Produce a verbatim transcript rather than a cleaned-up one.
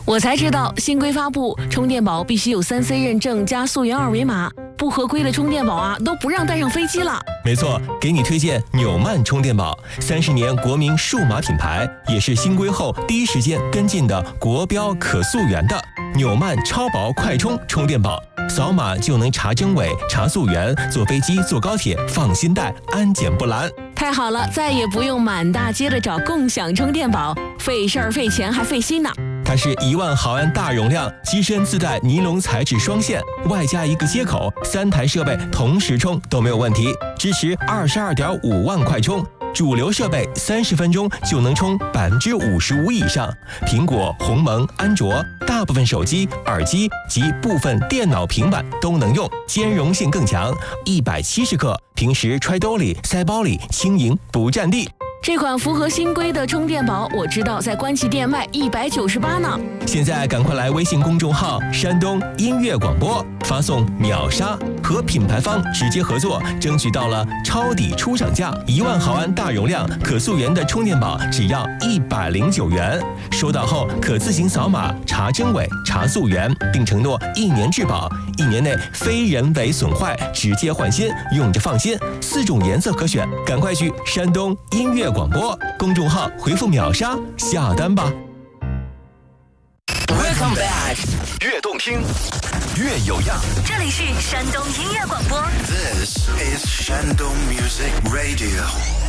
我才知道新规发布，充电宝必须有 三 C 认证加溯源二维码，不合规的充电宝啊都不让带上飞机了。 没错，给你推荐纽曼充电宝，三十年国民数码品牌，也是新规后第一时间跟进的国标可溯源的纽曼超薄快充充电宝，扫码就能查真伪、查溯源，坐飞机、坐高铁放心带，安检不拦。 太好了，再也不用满大街的找共享充电宝，费事儿、费钱还费心呢。 它是一万毫安大容量，机身自带尼龙材质双线，外加一个接口，三台设备同时充都没有问题，支持二十二点五万快充。主流设备三十分钟就能充百分之五十五以上，苹果、鸿蒙、安卓大部分手机、耳机及部分电脑、平板都能用，兼容性更强。一百七十克，平时揣兜里、塞包里，轻盈不占地。 这款符合新规的充电宝，我知道在官旗店卖一百九十八呢。 现在赶快来微信公众号山东音乐广播，发送秒杀，和品牌方直接合作，争取到了超抵出厂价一万毫安大容量可溯源的充电宝，只要一百零九元。收到后可自行扫码查真伪、查溯源，并承诺一年质保，一年内非人为损坏直接换新，用着放心。四种颜色可选，赶快去山东音乐广播公众号回复秒杀下单吧。 Welcome back， 越动听越有样。 这里是山东音乐广播。 This is 山东 Music Radio。